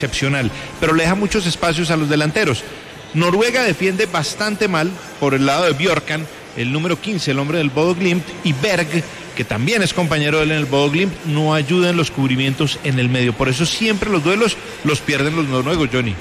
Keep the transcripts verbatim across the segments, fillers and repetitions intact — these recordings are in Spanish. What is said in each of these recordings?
excepcional, pero le deja muchos espacios a los delanteros. Noruega defiende bastante mal por el lado de Bjorkan, el número quince, el hombre del Bodo Glimt, y Berg, que también es compañero de él en el Bodo Glimt, no ayuda en los cubrimientos en el medio. Por eso siempre los duelos los pierden los noruegos, Johnny.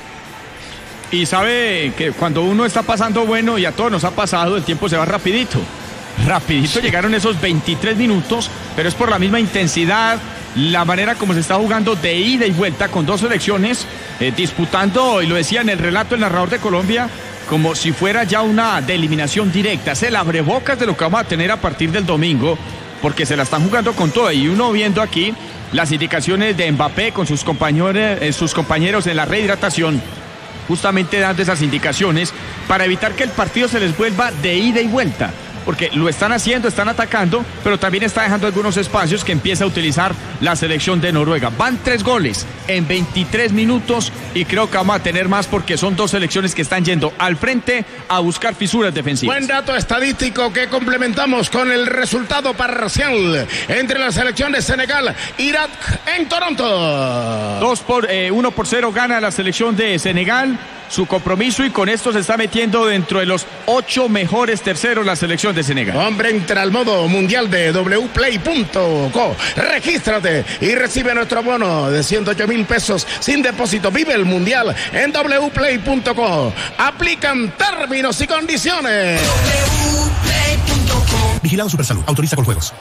Y sabe que cuando uno está pasando bueno, y a todos nos ha pasado, el tiempo se va rapidito. Rapidito llegaron esos veintitrés minutos, pero es por la misma intensidad, la manera como se está jugando de ida y vuelta con dos selecciones eh, disputando, y lo decía en el relato el narrador de Colombia, como si fuera ya una de eliminación directa. Es el abrebocas de lo que vamos a tener a partir del domingo, porque se la están jugando con todo. Y uno viendo aquí las indicaciones de Mbappé con sus compañeros, eh, sus compañeros en la rehidratación, justamente dando esas indicaciones para evitar que el partido se les vuelva de ida y vuelta. Porque lo están haciendo, están atacando, pero también está dejando algunos espacios que empieza a utilizar la selección de Noruega. Van tres goles en veintitrés minutos y creo que vamos a tener más porque son dos selecciones que están yendo al frente a buscar fisuras defensivas. Buen dato estadístico que complementamos con el resultado parcial entre la selección de Senegal y Irak en Toronto. Dos por, eh, uno por cero gana la selección de Senegal su compromiso, y con esto se está metiendo dentro de los ocho mejores terceros la selección de Senegal. Hombre, entra al modo mundial de doble u play punto co. Regístrate y recibe nuestro bono de ciento ocho mil pesos sin depósito. Vive el mundial en doble u play punto co. Aplican términos y condiciones. doble u play punto com. Vigilado Supersalud. Autoriza con juegos.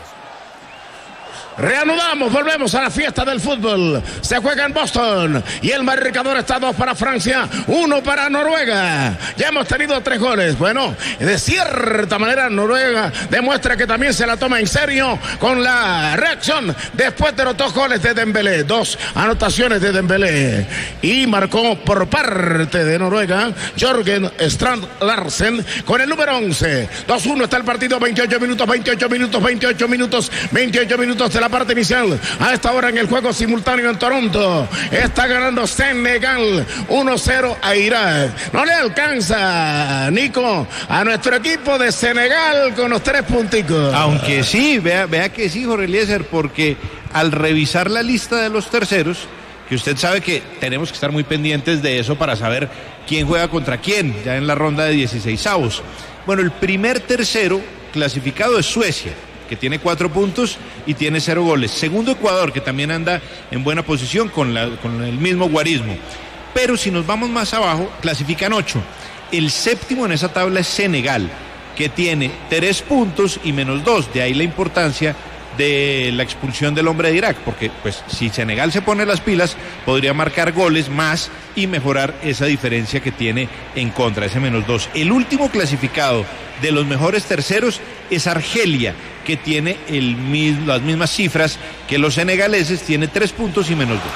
Reanudamos, volvemos a la fiesta del fútbol. Se juega en Boston y el marcador está dos para Francia, uno para Noruega. Ya hemos tenido tres goles. Bueno, de cierta manera Noruega demuestra que también se la toma en serio con la reacción después de los dos goles de Dembélé, dos anotaciones de Dembélé. Y marcó por parte de Noruega Jørgen Strand Larsen con el número once. dos uno está el partido, veintiocho minutos, veintiocho minutos, veintiocho minutos, veintiocho minutos de la parte inicial. A esta hora en el juego simultáneo en Toronto está ganando Senegal uno cero a Irak. No le alcanza, Nico, a nuestro equipo de Senegal con los tres punticos. Aunque sí, vea, vea que sí, Jorge Eliezer, porque al revisar la lista de los terceros, que usted sabe que tenemos que estar muy pendientes de eso para saber quién juega contra quién, ya en la ronda de dieciseisavos. Bueno, el primer tercero clasificado es Suecia, que tiene cuatro puntos y tiene cero goles. Segundo, Ecuador, que también anda en buena posición con, la, con el mismo guarismo. Pero si nos vamos más abajo, clasifican ocho. El séptimo en esa tabla es Senegal, que tiene tres puntos y menos dos. De ahí la importancia de la expulsión del hombre de Irak, porque pues si Senegal se pone las pilas, podría marcar goles más y mejorar esa diferencia que tiene en contra, ese menos dos. El último clasificado de los mejores terceros es Argelia, que tiene el mismo, las mismas cifras que los senegaleses, tiene tres puntos y menos dos.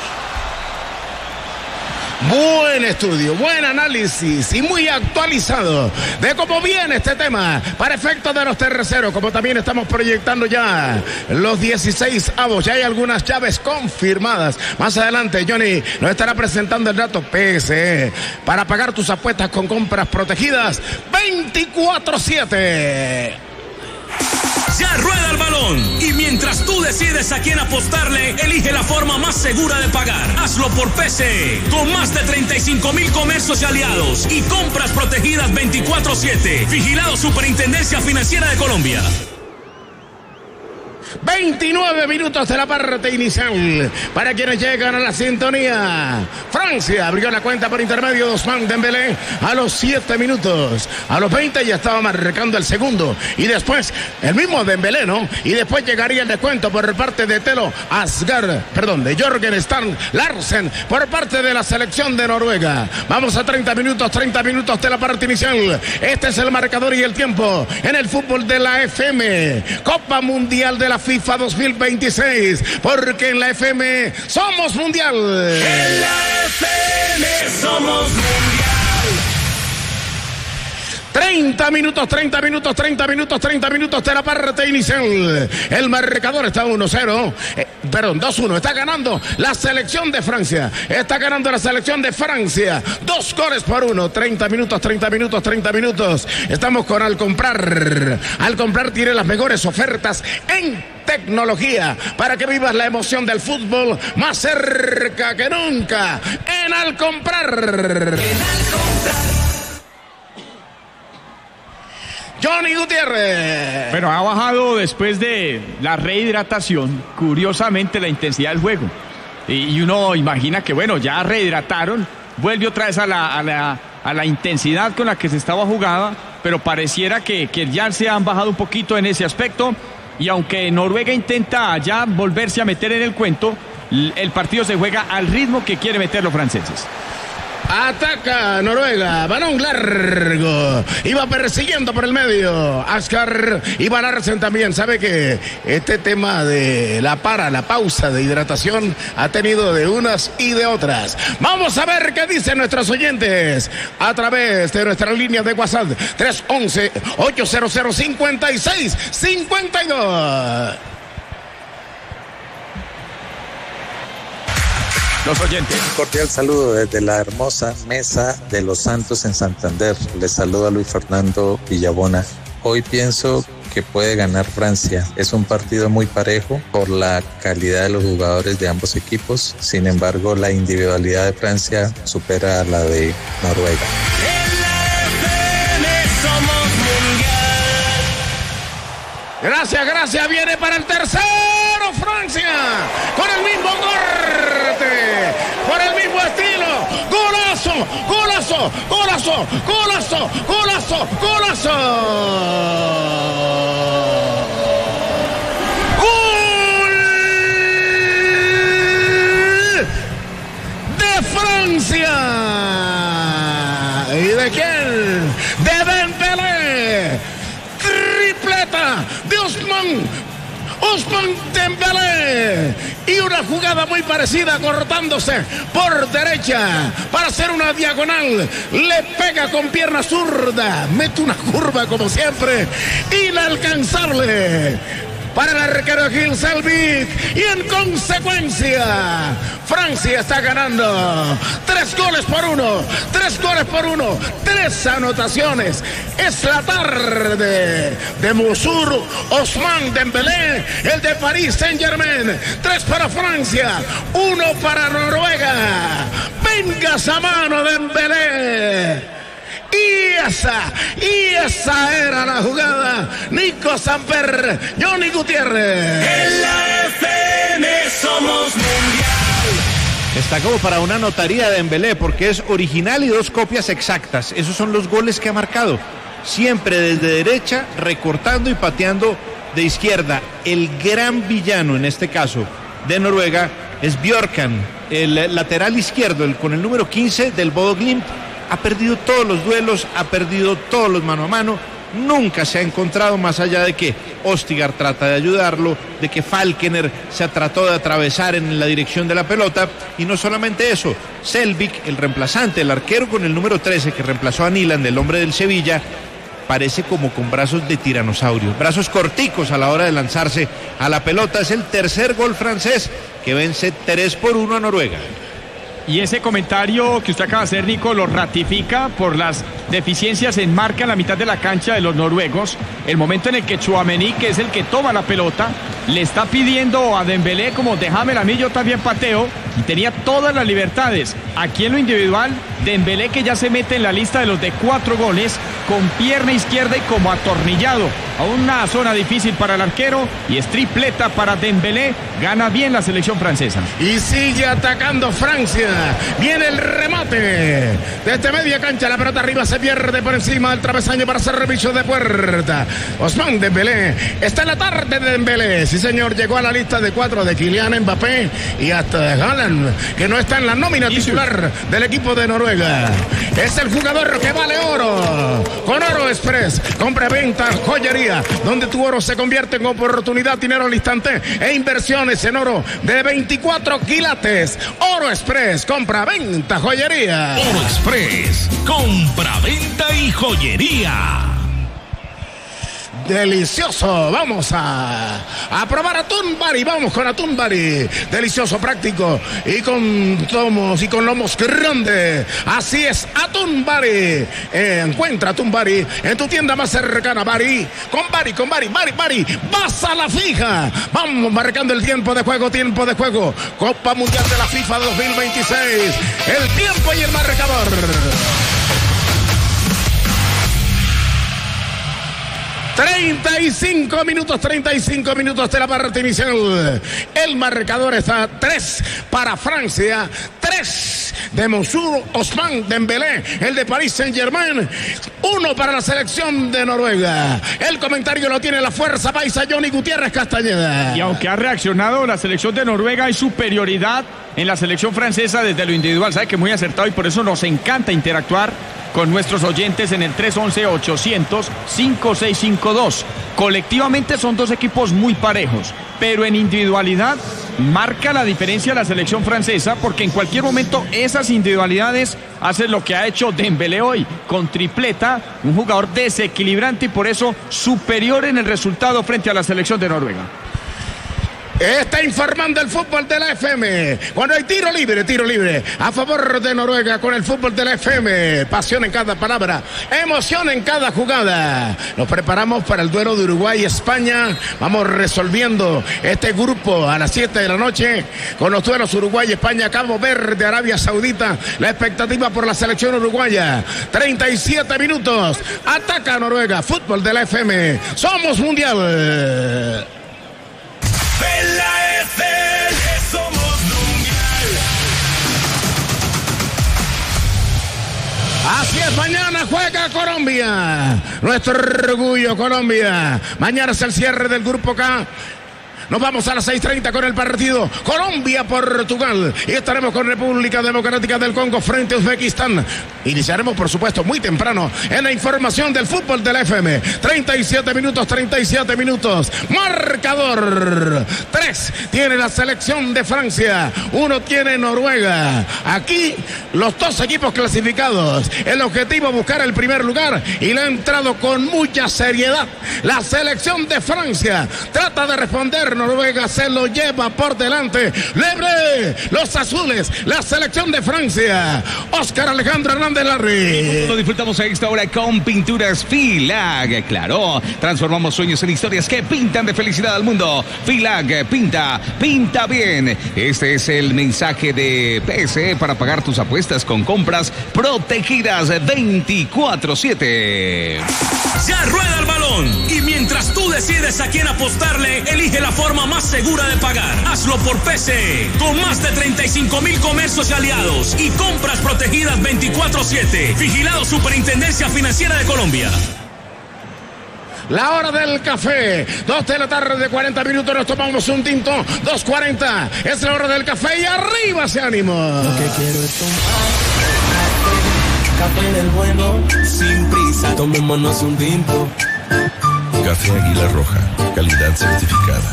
Buen estudio, buen análisis y muy actualizado de cómo viene este tema para efectos de los terceros, como también estamos proyectando ya los dieciséis avos. Ya hay algunas llaves confirmadas. Más adelante Johnny nos estará presentando el dato P S E para pagar tus apuestas con compras protegidas veinticuatro siete. Ya rueda el balón y mientras tú decides a quién apostarle, elige la forma más segura de pagar. Hazlo por P C E, con más de treinta y cinco mil comercios y aliados y compras protegidas veinticuatro siete. Vigilado Superintendencia Financiera de Colombia. veintinueve minutos de la parte inicial para quienes llegan a la sintonía. Francia abrió la cuenta por intermedio de Ousmane Dembélé a los siete minutos. A los veinte ya estaba marcando el segundo. Y después, el mismo Dembélé, ¿no? Y después llegaría el descuento por parte de Telo Asgard, perdón, de Jørgen Strand Larsen por parte de la selección de Noruega. Vamos a treinta minutos, treinta minutos de la parte inicial. Este es el marcador y el tiempo en el fútbol de la F M. Copa Mundial de la FIFA dos mil veintiséis, porque en la F M somos mundial. En la F M somos mundial. treinta treinta minutos, treinta minutos, treinta minutos, treinta minutos de la parte inicial. El marcador está uno cero, eh, perdón, dos uno. Está ganando la selección de Francia. Está ganando la selección de Francia. Dos goles por uno. treinta minutos, treinta minutos, treinta minutos. Estamos con Al Comprar. Al Comprar tiene las mejores ofertas en tecnología para que vivas la emoción del fútbol más cerca que nunca. En Al Comprar. Johnny Gutiérrez. Bueno, ha bajado después de la rehidratación, curiosamente, la intensidad del juego. Y, y uno imagina que, bueno, ya rehidrataron, vuelve otra vez a la, a la, a la intensidad con la que se estaba jugada, pero pareciera que, que ya se han bajado un poquito en ese aspecto. Y aunque Noruega intenta ya volverse a meter en el cuento, el partido se juega al ritmo que quieren meter los franceses. Ataca Noruega, balón largo, iba persiguiendo por el medio, Ascar y Van Arsen también. Sabe que este tema de la para, la pausa de hidratación ha tenido de unas y de otras. Vamos a ver qué dicen nuestros oyentes a través de nuestra línea de WhatsApp tres once, ochocientos cincuenta y seis cincuenta y dos. Los oyentes. Un cordial saludo desde la hermosa Mesa de los Santos en Santander. Les saluda Luis Fernando Villabona. Hoy pienso que puede ganar Francia. Es un partido muy parejo por la calidad de los jugadores de ambos equipos. Sin embargo, la individualidad de Francia supera a la de Noruega. Gracias, gracias. Viene para el tercero Francia. Con el mismo corte. Con el mismo estilo. Golazo, golazo, golazo, golazo, golazo, golazo. Gol de Francia. ¿Y de quién? De Dembélé. Tripleta de Ousmane, Ousmane Dembélé, y una jugada muy parecida cortándose por derecha para hacer una diagonal, le pega con pierna zurda, mete una curva como siempre, inalcanzable para el arquero Gilles Selvic, y en consecuencia Francia está ganando tres goles por uno, tres goles por uno, tres anotaciones. Es la tarde de Moussur, Ousmane Dembélé, el de Paris Saint-Germain. Tres para Francia, uno para Noruega. Venga esa mano, Dembélé. Y esa, y esa era la jugada. Nico Samper, Johnny Gutiérrez. En la F M somos mundial. Está como para una notaría de Dembélé, porque es original y dos copias exactas. Esos son los goles que ha marcado. Siempre desde derecha, recortando y pateando de izquierda. El gran villano en este caso de Noruega es Bjørkan, el lateral izquierdo, el, con el número quince del Bodo Glimt. Ha perdido todos los duelos, ha perdido todos los mano a mano, nunca se ha encontrado, más allá de que Ostigar trata de ayudarlo, de que Falkener se trató de atravesar en la dirección de la pelota, y no solamente eso, Selvic, el reemplazante, el arquero con el número trece que reemplazó a Nyland, el hombre del Sevilla, parece como con brazos de tiranosaurio, brazos corticos a la hora de lanzarse a la pelota. Es el tercer gol francés que vence tres por uno a Noruega. Y ese comentario que usted acaba de hacer, Nico, lo ratifica por las deficiencias en marca en la mitad de la cancha de los noruegos. El momento en el que Tchouaméni, que es el que toma la pelota, le está pidiendo a Dembélé como déjamela a mí, yo también pateo, y tenía todas las libertades. Aquí en lo individual, Dembélé, que ya se mete en la lista de los de cuatro goles, con pierna izquierda y como atornillado a una zona difícil para el arquero, y es tripleta para Dembélé. Gana bien la selección francesa. Y sigue atacando Francia. Viene el remate desde media cancha, la pelota arriba se pierde por encima del travesaño para servicio de puerta. Ousmane Dembélé, está en la tarde de Dembélé, sí señor, llegó a la lista de cuatro de Kylian Mbappé y hasta de Haaland, que no está en la nómina titular del equipo de Noruega. es el jugador que vale oro. Con Oro Express, compra, venta, joyería, donde tu oro se convierte en oportunidad, dinero al instante e inversiones en oro de veinticuatro quilates. Oro Express, compra, venta, joyería. Oro Express, compra, venta y joyería. Delicioso, vamos a, a probar Atún Bari, vamos con Atún Bari, delicioso, práctico y con tomos y con lomos grandes, así es, Atún Bari, eh, encuentra Atún Bari en tu tienda más cercana. Bari, con Bari, con Bari, Bari, Bari, vas a la fija, vamos marcando el tiempo de juego, tiempo de juego, Copa Mundial de la FIFA dos mil veintiséis, el tiempo y el marcador. treinta y cinco minutos, treinta y cinco minutos de la parte inicial. El marcador está tres para Francia, tres de Mansour Ousmane Dembélé, el de Paris Saint-Germain, uno para la selección de Noruega. El comentario lo tiene la fuerza paisa Johnny Gutiérrez Castañeda. Y aunque ha reaccionado la selección de Noruega, hay superioridad en la selección francesa desde lo individual. Sabe que muy acertado y por eso nos encanta interactuar con nuestros oyentes en el tres once, ochocientos, cincuenta y seis cincuenta y dos. Colectivamente son dos equipos muy parejos, pero en individualidad marca la diferencia la selección francesa, porque en cualquier momento esas individualidades hacen lo que ha hecho Dembélé hoy, con tripleta, un jugador desequilibrante y por eso superior en el resultado frente a la selección de Noruega. Está informando el fútbol de la F M. Cuando hay tiro libre, tiro libre a favor de Noruega con el fútbol de la F M. Pasión en cada palabra, emoción en cada jugada. Nos preparamos para el duelo de Uruguay y España. Vamos resolviendo este grupo a las siete de la noche con los duelos Uruguay, España, Cabo Verde, Arabia Saudita. La expectativa por la selección uruguaya. treinta y siete minutos. Ataca Noruega. Fútbol de la F M. Somos mundial. En la F M somos mundial. Así es, mañana juega Colombia. Nuestro orgullo, Colombia. Mañana es el cierre del grupo K. Nos vamos a las seis treinta con el partido Colombia-Portugal. Y estaremos con República Democrática del Congo frente a Uzbekistán. Iniciaremos, por supuesto, muy temprano en la información del fútbol de la F M. treinta y siete minutos, treinta y siete minutos. Marcador. tres tiene la selección de Francia. uno tiene Noruega. Aquí los dos equipos clasificados. El objetivo buscar el primer lugar. Y le ha entrado con mucha seriedad la selección de Francia. Trata de responder. Noruega se lo lleva por delante. Lebre, los azules, la selección de Francia. Oscar Alejandro Hernández Larry. Lo disfrutamos a esta hora con Pinturas Filag. Claro, transformamos sueños en historias que pintan de felicidad al mundo. Filag, pinta, pinta bien. Este es el mensaje de P S E para pagar tus apuestas con compras protegidas veinticuatro siete. Ya rueda el balón y mientras tú decides a quién apostarle, elige la forma más segura de pagar. Hazlo por P C E, con más de treinta y cinco mil comercios y aliados y compras protegidas veinticuatro siete. Vigilado Superintendencia Financiera de Colombia. La hora del café, dos de la tarde, cuarenta minutos, nos tomamos un tinto, dos cuarenta, es la hora del café y arriba ese ánimo. Lo que quiero es tomar café del bueno, sin prisa, tomémonos un tinto. Café Águila Roja, calidad certificada.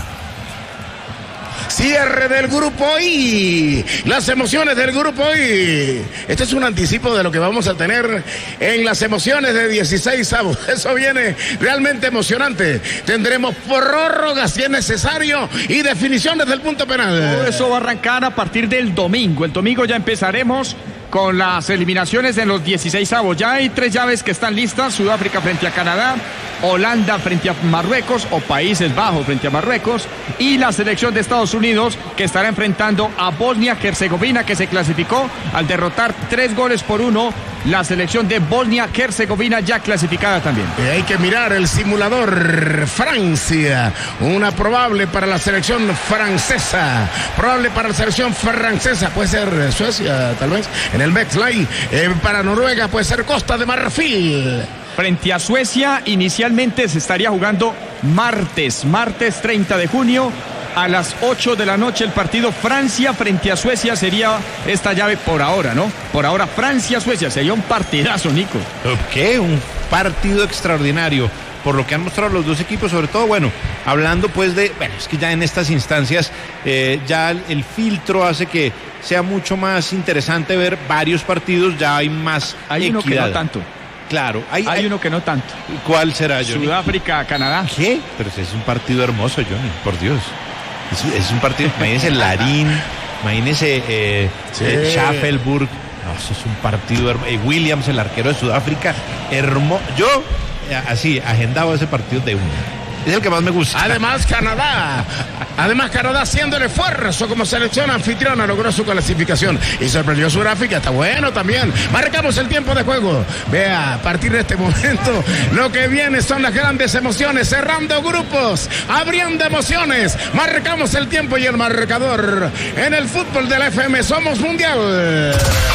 Cierre del grupo I, las emociones del grupo I. Este es un anticipo de lo que vamos a tener en las emociones de dieciséis avos. Eso viene realmente emocionante. Tendremos prórrogas si es necesario y definiciones del punto penal. Todo eso va a arrancar a partir del domingo. El domingo ya empezaremos con las eliminaciones en los dieciséis avos. Ya hay tres llaves que están listas: Sudáfrica frente a Canadá, Holanda frente a Marruecos o Países Bajos frente a Marruecos, y la selección de Estados Unidos que estará enfrentando a Bosnia-Herzegovina, que se clasificó al derrotar tres goles por uno la selección de Bosnia-Herzegovina, ya clasificada también. Y hay que mirar el simulador. Francia, una probable para la selección francesa, probable para la selección francesa, puede ser Suecia tal vez, en el backline. Eh, para Noruega puede ser Costa de Marfil. Frente a Suecia, inicialmente se estaría jugando martes, martes treinta de junio, a las ocho de la noche el partido Francia frente a Suecia. Sería esta llave por ahora, ¿no? Por ahora Francia-Suecia. Sería un partidazo, Nico. ¿Qué? Un partido extraordinario. Por lo que han mostrado los dos equipos, sobre todo, bueno, hablando pues de, bueno, es que ya en estas instancias eh, ya el, el filtro hace que sea mucho más interesante ver varios partidos, ya hay más Hay equidad. uno que no tanto. Claro, hay, Hay, hay uno que no tanto. ¿Cuál será, Johnny? Sudáfrica, Canadá. ¿Qué? Pero ese es un partido hermoso, Johnny, por Dios. Es, es un partido, imagínese Larín, imagínese eh, Sí. eh, Schaffelburg. No, eso es un partido hermoso. Eh, Williams, el arquero de Sudáfrica, hermoso. Yo, eh, así, agendado ese partido de uno. Es el que más me gusta. Además, Canadá. Además, Canadá haciendo el esfuerzo como selección anfitriona logró su clasificación y sorprendió a Sudáfrica. Está bueno también. Marcamos el tiempo de juego. Vea, a partir de este momento, lo que viene son las grandes emociones. Cerrando grupos, abriendo emociones. Marcamos el tiempo y el marcador. En el fútbol de la F M somos mundial.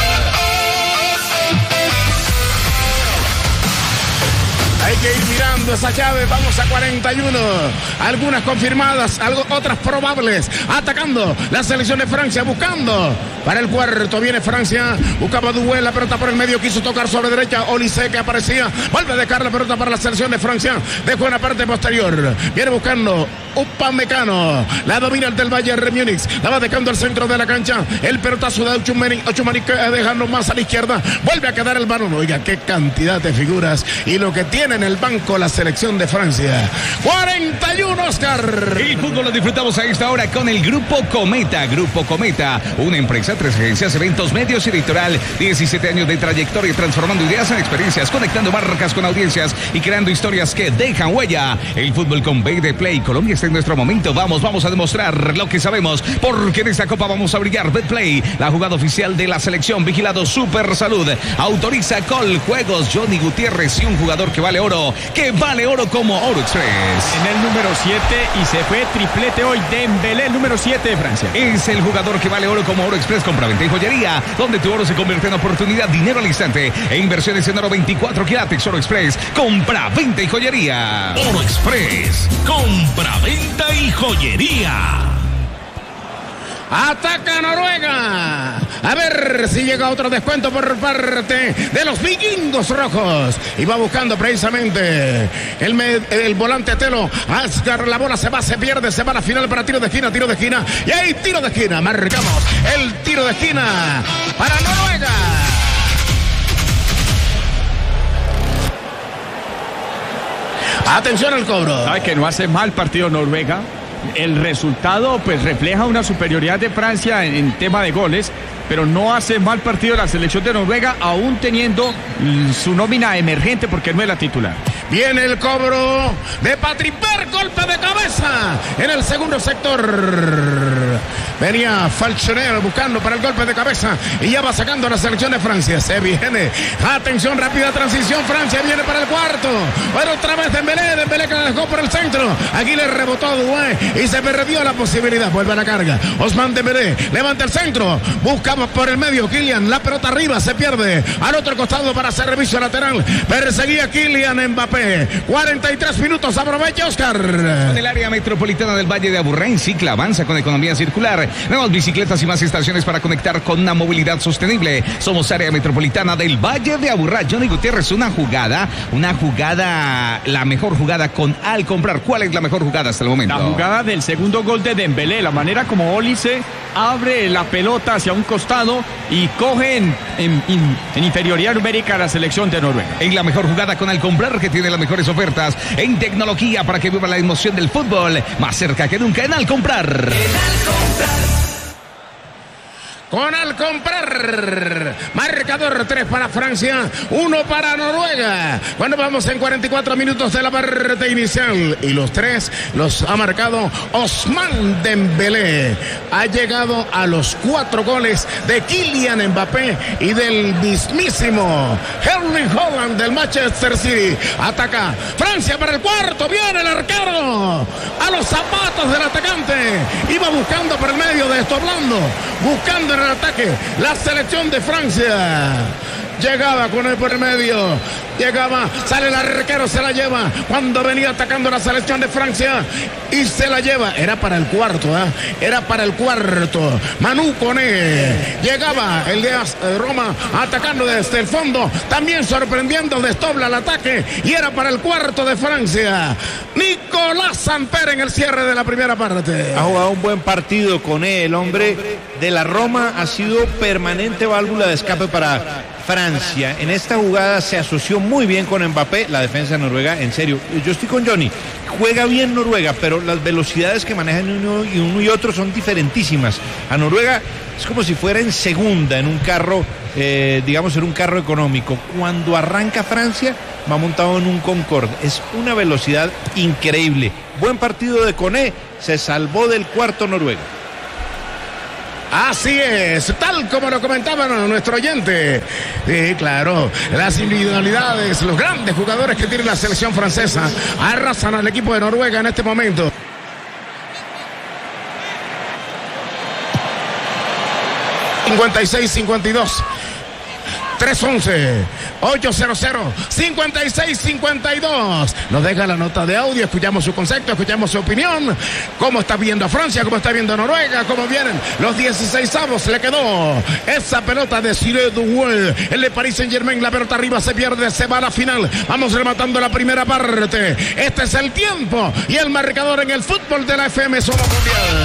Hay que ir mirando esa llave. Vamos a cuarenta y uno. Algunas confirmadas, algo, otras probables. Atacando la selección de Francia, buscando para el cuarto. Viene Francia, buscaba Duel, la pelota por el medio, quiso tocar sobre derecha. Olise que aparecía, vuelve a dejar la pelota para la selección de Francia. Dejó en la parte posterior. Viene buscando Upamecano. La domina el del Bayern Múnich. La va dejando al centro de la cancha. El pelotazo de Ochumani, Ochumani dejando más a la izquierda. Vuelve a quedar el balón. Oiga, qué cantidad de figuras. Y lo que tiene en el banco la selección de Francia. cuarenta y uno, Oscar. El fútbol lo disfrutamos a esta hora con el Grupo Cometa. Grupo Cometa, una empresa, tres agencias, eventos, medios y editorial. diecisiete años de trayectoria transformando ideas en experiencias, conectando marcas con audiencias y creando historias que dejan huella. El fútbol con B de Play. Colombia está en nuestro momento. Vamos, vamos a demostrar lo que sabemos, porque en esta copa vamos a brillar. Betplay, la jugada oficial de la selección. Vigilado Super Salud. Autoriza Col Juegos. Johnny Gutiérrez y un jugador que vale oro, que vale oro como Oro Express. En el número siete y se fue triplete hoy. Dembélé, el número siete de Francia. Es el jugador que vale oro como Oro Express. Compra-venta y joyería, donde tu oro se convierte en oportunidad, dinero al instante e inversiones en oro veinticuatro quilates. Oro Express, compra-venta y joyería. Oro Express, compra-venta y joyería. Ataca Noruega. A ver si llega otro descuento por parte de los vikingos rojos. Y va buscando precisamente el, med, el volante Telo. Asgar, la bola se va, se pierde, se va a la final para tiro de esquina, tiro de esquina. Y ahí tiro de esquina. Marcamos el tiro de esquina para Noruega. Atención al cobro. Sabe que no hace mal partido Noruega. El resultado pues refleja una superioridad de Francia en, en tema de goles, pero no hace mal partido la selección de Noruega, aún teniendo su nómina emergente porque no es la titular. Viene el cobro de Patrick Berg, golpe de cabeza en el segundo sector. Venía Falconer buscando para el golpe de cabeza y ya va sacando a la selección de Francia. Se viene, atención, rápida transición. Francia viene para el cuarto. Bueno, otra vez Dembélé, Dembélé que la dejó por el centro. Aquí le rebotó a Doué y se perdió la posibilidad. Vuelve a la carga. Ousmane Dembélé levanta el centro. Buscamos por el medio. Kylian, la pelota arriba, se pierde. Al otro costado para hacer reviso lateral. Perseguía Kylian Mbappé. cuarenta y tres minutos, aprovecha Oscar. En el área metropolitana del Valle de Aburrá, en Cicla avanza con economía circular. Nuevas bicicletas y más estaciones para conectar con una movilidad sostenible. Somos área metropolitana del Valle de Aburrá. Johnny Gutiérrez, una jugada, una jugada, la mejor jugada con Al Comprar. ¿Cuál es la mejor jugada hasta el momento? La jugada del segundo gol de Dembélé, la manera como Olise abre la pelota hacia un costado y coge en, en, en, en inferioridad numérica a la selección de Noruega. En la mejor jugada con Al Comprar, que tiene las mejores ofertas en tecnología para que viva la emoción del fútbol más cerca que nunca en Al Comprar. En Al Comprar. Con Al Comprar, marcador tres para Francia, uno para Noruega. Cuando vamos en cuarenta y cuatro minutos de la parte inicial y los tres los ha marcado Ousmane Dembélé. Ha llegado a los cuatro goles de Kylian Mbappé y del mismísimo Erling Haaland del Manchester City. Ataca Francia para el cuarto, viene el arquero a los zapatos del atacante. Iba buscando por el medio, desdoblando, buscando en el ataque la selección de Francia. llegaba con él por el medio, llegaba, sale el arquero, se la lleva, cuando venía atacando la selección de Francia, y se la lleva, era para el cuarto, ¿eh? era para el cuarto, Manu Koné, llegaba el de Roma, atacando desde el fondo, también sorprendiendo, desdobla el ataque, y era para el cuarto de Francia, Nicolás Samper en el cierre de la primera parte. Ha jugado un buen partido con él, el hombre de la Roma ha sido permanente válvula de escape para Francia. En esta jugada se asoció muy bien con Mbappé, la defensa de Noruega, en serio, yo estoy con Johnny, juega bien Noruega, pero las velocidades que manejan uno y uno y otro son diferentísimas. A Noruega es como si fuera en segunda, en un carro, eh, digamos en un carro económico. Cuando arranca Francia, va montado en un Concorde, es una velocidad increíble. Buen partido de Koné, se salvó del cuarto Noruega. Así es, tal como lo comentaban nuestro oyente. Sí, claro, las individualidades, los grandes jugadores que tiene la selección francesa arrasan al equipo de Noruega en este momento. cincuenta y seis cincuenta y dos. tres once, ocho cero cero, cincuenta y seis cincuenta y dos. Nos deja la nota de audio, escuchamos su concepto, escuchamos su opinión. ¿Cómo está viendo a Francia? ¿Cómo está viendo a Noruega? ¿Cómo vienen los dieciseisavos? Le quedó esa pelota de Cyril Doué, el de Paris Saint-Germain. La pelota arriba se pierde, se va a la final. Vamos rematando la primera parte. Este es el tiempo y el marcador en el fútbol de la F M Somos Mundial.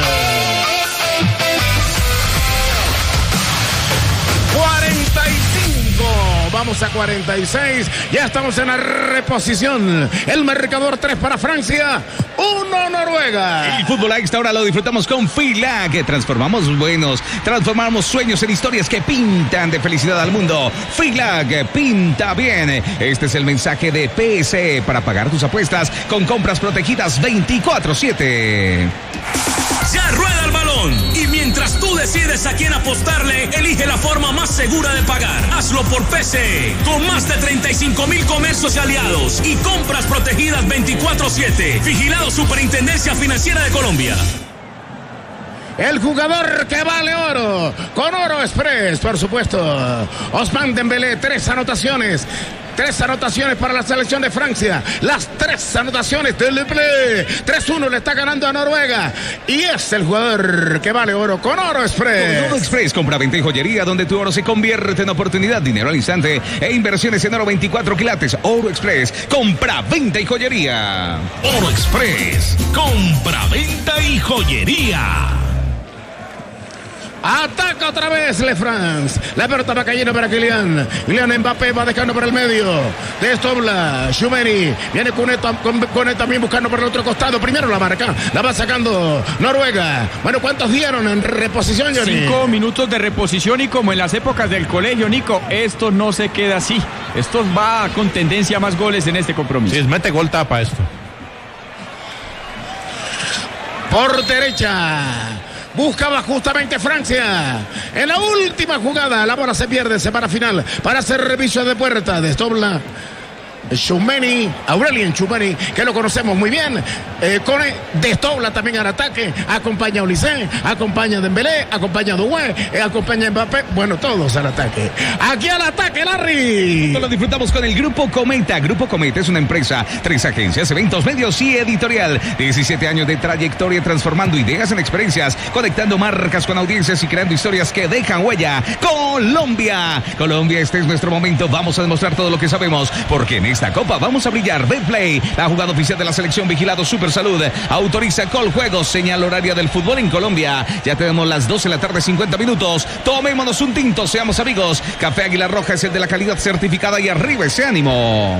cuarenta y cinco, vamos a cuarenta y seis, ya estamos en la reposición, el marcador tres para Francia, uno Noruega. El fútbol a esta hora lo disfrutamos con Fila, que transformamos buenos, transformamos sueños en historias que pintan de felicidad al mundo. Fila, que pinta bien. Este es el mensaje de P S E para pagar tus apuestas con compras protegidas veinticuatro siete. Ya rueda el balón y mientras tú decides a quién apostarle, elige la forma más segura de pagar. Hazlo por P C E, con más de treinta y cinco mil comercios y aliados y compras protegidas veinticuatro siete. Vigilado Superintendencia Financiera de Colombia. El jugador que vale oro, con Oro Express, por supuesto. Ousmane Dembélé, tres anotaciones. Tres anotaciones para la selección de Francia. Las tres anotaciones del Dembélé. tres uno le está ganando a Noruega. Y es el jugador que vale oro con Oro Express. Con Oro Express, compra, venta y joyería, donde tu oro se convierte en oportunidad, dinero al instante e inversiones en oro veinticuatro quilates. Oro Express, compra, venta y joyería. Oro Express, compra, venta y joyería. Ataca otra vez Le France. La pelota va cayendo para Kylian. Kylian Mbappé va dejando por el medio. Desdobla Tchouaméni. Viene Koné, Koné también buscando por el otro costado. Primero la marca. La va sacando Noruega. Bueno, ¿cuántos dieron en reposición, Johnny? Cinco minutos de reposición y como en las épocas del colegio, Nico, esto no se queda así. Esto va con tendencia a más goles en este compromiso. Si es mete gol, tapa esto. Por derecha. Buscaba justamente Francia. En la última jugada, la bola se pierde, se para final. Para hacer servicio de puerta, desdobla Tchouaméni, Aurelien Tchouaméni, que lo conocemos muy bien. Eh, Koné desdobla también al ataque. Acompaña a Olise, acompaña a Dembélé, acompaña a Doué, eh, acompaña a Mbappé. Bueno, todos al ataque. Aquí al ataque, Larry. Lo disfrutamos con el Grupo Cometa. Grupo Cometa es una empresa, tres agencias, eventos, medios y editorial. diecisiete años de trayectoria transformando ideas en experiencias, conectando marcas con audiencias y creando historias que dejan huella. Colombia. Colombia, este es nuestro momento. Vamos a demostrar todo lo que sabemos, porque en esta copa vamos a brillar. Betplay, la jugada oficial de la selección, vigilado Super Salud, autoriza Coljuegos, señal horaria del fútbol en Colombia. Ya tenemos las doce de la tarde, cincuenta minutos. Tomémonos un tinto, seamos amigos. Café Águila Roja es el de la calidad certificada y arriba ese ánimo.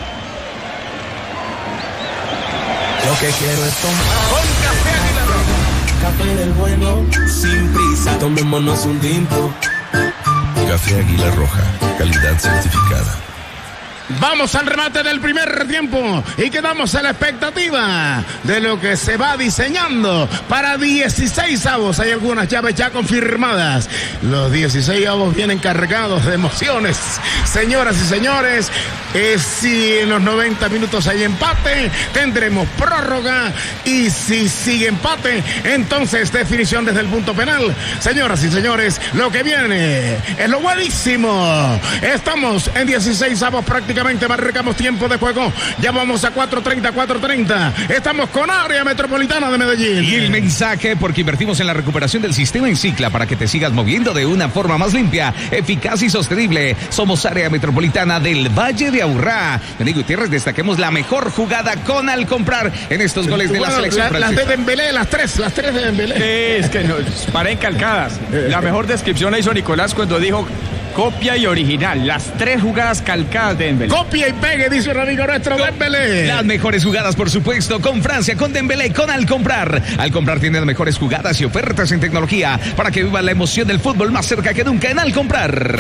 Lo que quiero es tomar Con Café Águila Roja. café del bueno, sin prisa. Tomémonos un tinto. Café Águila Roja, calidad certificada. Vamos al remate del primer tiempo y quedamos a la expectativa de lo que se va diseñando para dieciséis avos. Hay algunas llaves ya confirmadas. Los dieciséis avos vienen cargados de emociones. Señoras y señores, eh, si en los noventa minutos hay empate, tendremos prórroga, y si sigue empate, entonces definición desde el punto penal. Señoras y señores, lo que viene es lo buenísimo. Estamos en dieciséis avos prácticamente. Marcamos tiempo de juego. Ya vamos a cuatro treinta, cuatro treinta. Estamos con Área Metropolitana de Medellín. Y el mensaje, porque invertimos en la recuperación del sistema en Cicla para que te sigas moviendo de una forma más limpia, eficaz y sostenible. Somos Área Metropolitana del Valle de Aburrá. Dani Gutiérrez, destaquemos la mejor jugada con al comprar en estos goles de la bueno, selección la, Las de Dembélé, las tres, las tres de Dembélé. Sí, es que no, para encalcadas. La mejor descripción la hizo Nicolás cuando dijo copia y original. Las tres jugadas calcadas de Dembélé. Copia y pegue, dice un amigo nuestro, Dembélé. Las mejores jugadas, por supuesto, con Francia, con Dembélé, con Al Comprar. Al Comprar tiene las mejores jugadas y ofertas en tecnología para que viva la emoción del fútbol más cerca que nunca en Al Comprar.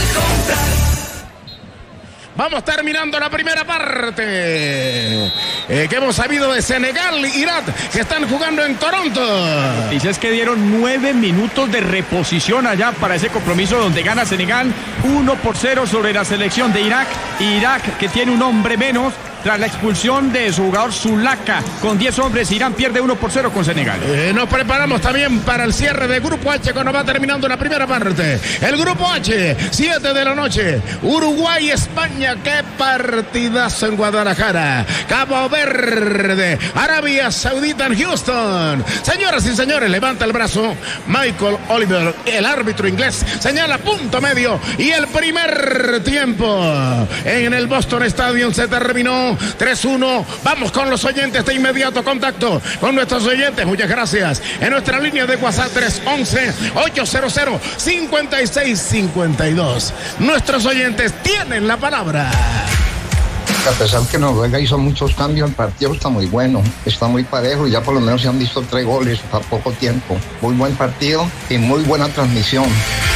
Vamos terminando la primera parte. Eh, que hemos sabido de Senegal y Irak, que están jugando en Toronto. Dices que dieron nueve minutos de reposición allá para ese compromiso donde gana Senegal uno por cero sobre la selección de Irak. Irak, que tiene un hombre menos tras la expulsión de su jugador Zulaka. Con diez hombres, Irán pierde uno por cero con Senegal. Eh, nos preparamos también para el cierre del Grupo H cuando va terminando la primera parte. El Grupo H, siete de la noche. Uruguay, España. Qué partidazo en Guadalajara. Cabo Verde, Arabia Saudita en Houston. Señoras y señores, levanta el brazo Michael Oliver, el árbitro inglés. Señala punto medio y el primer tiempo en el Boston Stadium se terminó. tres uno. Vamos con los oyentes de inmediato contacto con nuestros oyentes. Muchas gracias. En nuestra línea de WhatsApp tres once, ochocientos, cincuenta y seis cincuenta y dos. Nuestros oyentes tienen la palabra. A pesar que Noruega hizo muchos cambios, el partido está muy bueno, está muy parejo y ya por lo menos se han visto tres goles a poco tiempo. Muy buen partido y muy buena transmisión.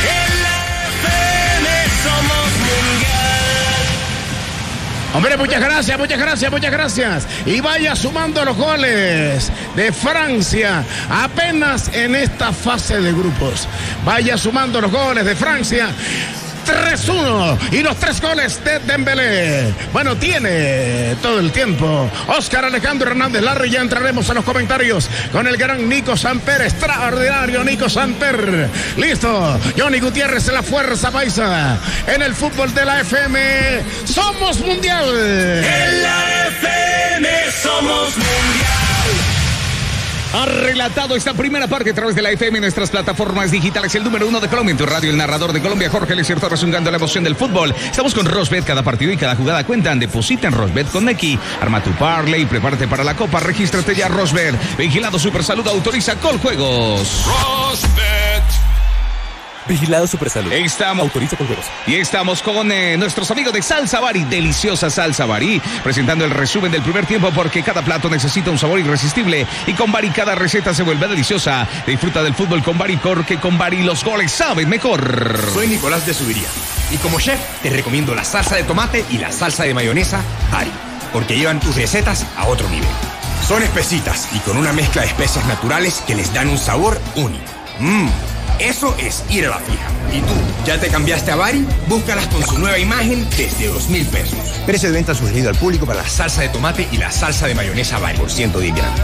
Hombre, muchas gracias, muchas gracias, muchas gracias. Y vaya sumando los goles de Francia apenas en esta fase de grupos. Vaya sumando los goles de Francia. tres uno y los tres goles de Dembélé. Bueno, tiene todo el tiempo Oscar Alejandro Hernández Larry. Ya entraremos a los comentarios con el gran Nico Samper. Extraordinario Nico Samper. Listo, Johnny Gutiérrez, la fuerza paisa en el fútbol de la F M. Somos mundial. En la F M somos mundial. Ha relatado esta primera parte a través de la F M en nuestras plataformas digitales. El número uno de Colombia en tu radio, el narrador de Colombia, Jorge Eliezer Torres, jugando la emoción del fútbol. Estamos con Rosbet, cada partido y cada jugada cuentan. Deposita en Rosbet con Neki. Arma tu parlay y prepárate para la copa. Regístrate ya, Rosbet. Vigilado Supersalud, autoriza Coljuegos. Rosbet. Vigilado Supersalud. Estamos. Autoriza con juegos. Y estamos con eh, nuestros amigos de Salsa Bari, deliciosa Salsa Bari, presentando el resumen del primer tiempo porque cada plato necesita un sabor irresistible y con Bari cada receta se vuelve deliciosa. Disfruta del fútbol con Bari porque con Bari los goles saben mejor. Soy Nicolás de Subiría y como chef te recomiendo la salsa de tomate y la salsa de mayonesa Bari porque llevan tus recetas a otro nivel. Son espesitas y con una mezcla de especias naturales que les dan un sabor único. Mmm. Eso es ir a la fija. ¿Y tú, ya te cambiaste a Bari? Búscalas con su nueva imagen desde dos mil pesos. Precio de venta sugerido al público para la salsa de tomate y la salsa de mayonesa Bari por ciento diez gramos.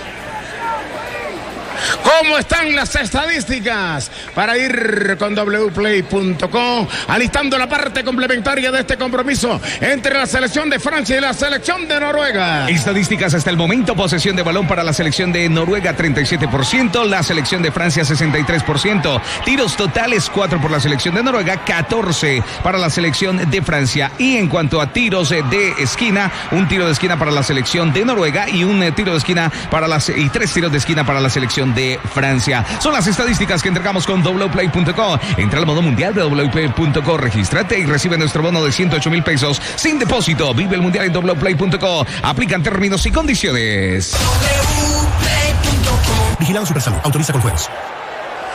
¿Cómo están las estadísticas? Para ir con doble u play punto com, alistando la parte complementaria de este compromiso entre la selección de Francia y la selección de Noruega. Estadísticas hasta el momento: posesión de balón para la selección de Noruega treinta y siete por ciento, la selección de Francia sesenta y tres por ciento, tiros totales cuatro por la selección de Noruega, catorce para la selección de Francia. Y en cuanto a tiros de esquina, un tiro de esquina para la selección de Noruega y un tiro de esquina para las y tres tiros de esquina para la selección de Francia. Son las estadísticas que entregamos con doble u play punto com. Entra al modo mundial de doble u play punto com, regístrate y recibe nuestro bono de ciento ocho mil pesos sin depósito. Vive el mundial en doble u play punto com. Aplican términos y condiciones. Vigilado Supersalud. Autoriza con juegos.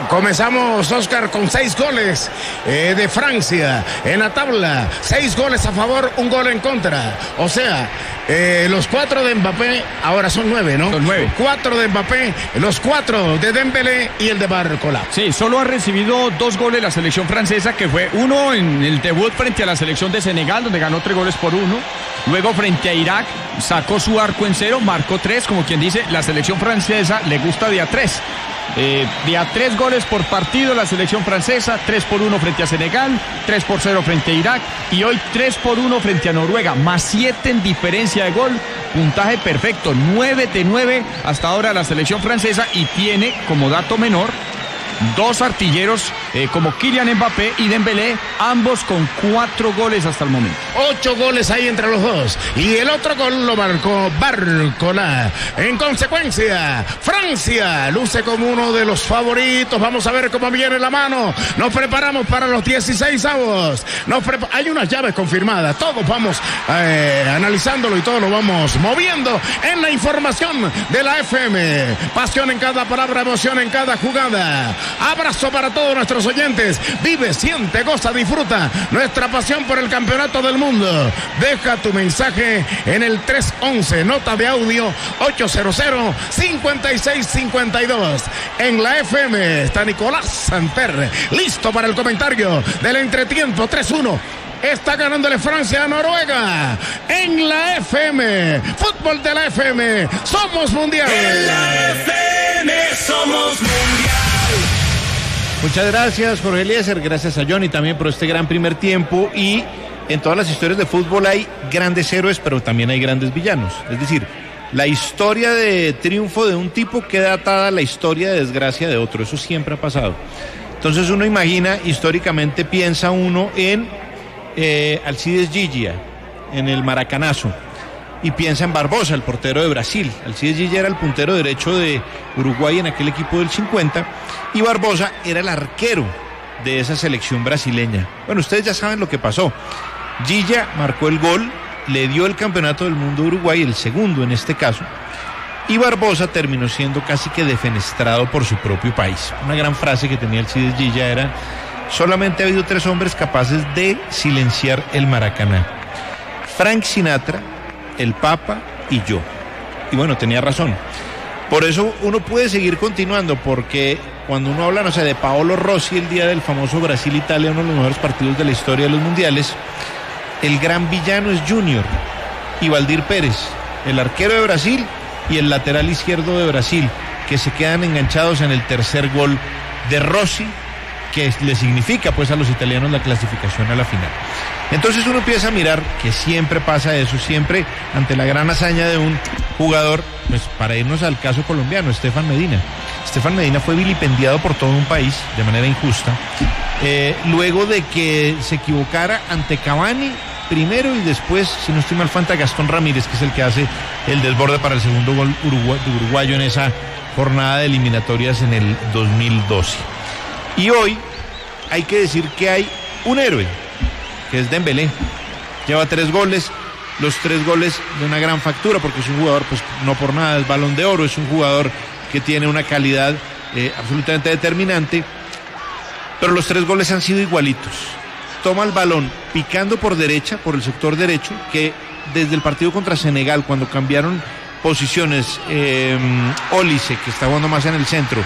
Comenzamos, Oscar, con seis goles eh, de Francia en la tabla. Seis goles a favor, un gol en contra. O sea, eh, los cuatro de Mbappé, ahora son nueve, ¿no? Son nueve. Cuatro de Mbappé, los cuatro de Dembélé y el de Barcola. Sí, solo ha recibido dos goles la selección francesa, que fue uno en el debut frente a la selección de Senegal, donde ganó tres goles por uno. Luego frente a Irak, sacó su arco en cero, marcó tres, como quien dice, la selección francesa le gusta de a tres. Eh, de a tres goles por partido la selección francesa, tres por uno frente a Senegal, tres por cero frente a Irak y hoy tres por uno frente a Noruega, más siete en diferencia de gol, puntaje perfecto, nueve de nueve hasta ahora la selección francesa y tiene como dato menor dos artilleros eh, como Kylian Mbappé y Dembélé, ambos con cuatro goles hasta el momento. Ocho goles ahí entre los dos. Y el otro gol lo marcó Barcola. En consecuencia, Francia luce como uno de los favoritos. Vamos a ver cómo viene la mano. Nos preparamos para los dieciséis avos. Nos prepa- Hay unas llaves confirmadas. Todos vamos eh, analizándolo y todo lo vamos moviendo en la información de la F M. Pasión en cada palabra, emoción en cada jugada. Abrazo para todos nuestros oyentes. Vive, siente, goza, disfruta nuestra pasión por el campeonato del mundo. Deja tu mensaje en el tres once, nota de audio ochocientos cincuenta y seis cincuenta y dos. En la F M está Nicolás Samper, listo para el comentario del entretiempo. Tres uno. Está ganándole Francia a Noruega. En la F M, fútbol de la F M, somos mundiales. En la F M somos mundial. Muchas gracias, Jorge Eliezer, gracias a Johnny también por este gran primer tiempo. Y en todas las historias de fútbol hay grandes héroes, pero también hay grandes villanos. Es decir, la historia de triunfo de un tipo queda atada a la historia de desgracia de otro. Eso siempre ha pasado. Entonces uno imagina, históricamente piensa uno en eh, Alcides Gigia, en el Maracanazo. Y piensa en Barbosa, el portero de Brasil. Alcides Gigia era el puntero derecho de Uruguay en aquel equipo del cincuenta. Y Barbosa era el arquero de esa selección brasileña. Bueno, ustedes ya saben lo que pasó. Gigia marcó el gol, le dio el campeonato del mundo a Uruguay, el segundo en este caso. Y Barbosa terminó siendo casi que defenestrado por su propio país. Una gran frase que tenía Alcides Gigia era: solamente ha habido tres hombres capaces de silenciar el Maracaná: Frank Sinatra, el Papa y yo. Y bueno, tenía razón. Por eso uno puede seguir continuando, porque cuando uno habla, no sé, de Paolo Rossi el día del famoso Brasil-Italia, uno de los mejores partidos de la historia de los mundiales, el gran villano es Junior y Valdir Pérez, el arquero de Brasil y el lateral izquierdo de Brasil, que se quedan enganchados en el tercer gol de Rossi, que le significa pues a los italianos la clasificación a la final. Entonces uno empieza a mirar que siempre pasa eso, siempre ante la gran hazaña de un jugador. Pues para irnos al caso colombiano, Estefan Medina. Estefan Medina fue vilipendiado por todo un país de manera injusta, eh, luego de que se equivocara ante Cavani primero y después, si no estoy mal, fue ante Gastón Ramírez, que es el que hace el desborde para el segundo gol urugu- uruguayo en esa jornada de eliminatorias en el dos mil doce. Y hoy hay que decir que hay un héroe, que es Dembélé. Lleva tres goles, los tres goles de una gran factura, porque es un jugador, pues no por nada es Balón de Oro, es un jugador que tiene una calidad eh, absolutamente determinante, pero los tres goles han sido igualitos. Toma el balón picando por derecha, por el sector derecho, que desde el partido contra Senegal, cuando cambiaron posiciones, eh, Olise, que está jugando más en el centro,